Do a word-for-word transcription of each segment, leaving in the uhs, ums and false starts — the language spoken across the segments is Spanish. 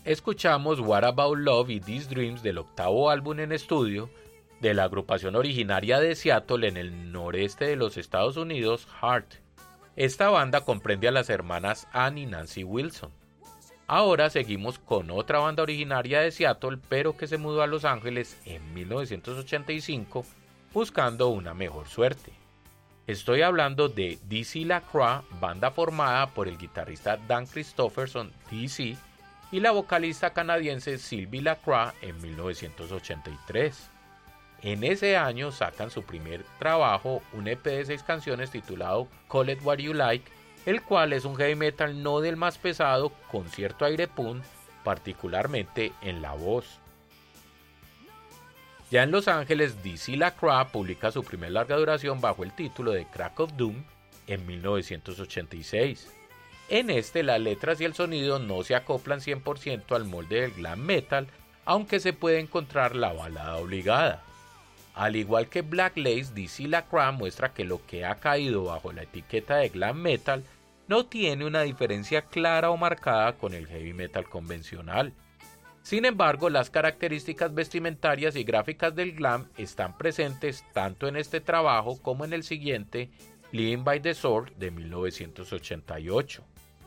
Escuchamos What About Love y These Dreams del octavo álbum en estudio de la agrupación originaria de Seattle en el noreste de los Estados Unidos, Heart. Esta banda comprende a las hermanas Ann y Nancy Wilson. Ahora seguimos con otra banda originaria de Seattle, pero que se mudó a Los Ángeles en mil novecientos ochenta y cinco buscando una mejor suerte. Estoy hablando de D C LaCroix, banda formada por el guitarrista Dan Christopherson, D C, y la vocalista canadiense Sylvie LaCroix en mil novecientos ochenta y tres. En ese año sacan su primer trabajo, un E P de seis canciones titulado Call It What You Like, el cual es un heavy metal no del más pesado, con cierto aire punk, particularmente en la voz. Ya en Los Ángeles, D C LaCroix publica su primer larga duración bajo el título de Crack of Doom en mil novecientos ochenta y seis. En este, las letras y el sonido no se acoplan cien por ciento al molde del glam metal, aunque se puede encontrar la balada obligada. Al igual que Black Lace, D C LaCroix muestra que lo que ha caído bajo la etiqueta de glam metal no tiene una diferencia clara o marcada con el heavy metal convencional. Sin embargo, las características vestimentarias y gráficas del glam están presentes tanto en este trabajo como en el siguiente, Living by the Sword, de mil novecientos ochenta y ocho.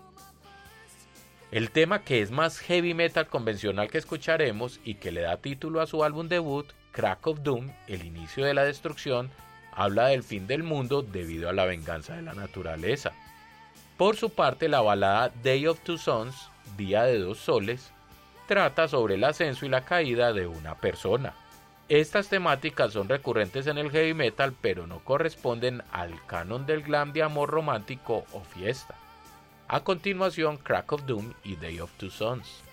El tema que es más heavy metal convencional que escucharemos y que le da título a su álbum debut, Crack of Doom, el inicio de la destrucción, habla del fin del mundo debido a la venganza de la naturaleza. Por su parte, la balada Day of Two Suns, Día de Dos Soles, trata sobre el ascenso y la caída de una persona. Estas temáticas son recurrentes en el heavy metal, pero no corresponden al canon del glam de amor romántico o fiesta. A continuación, Crack of Doom y Day of Two Suns.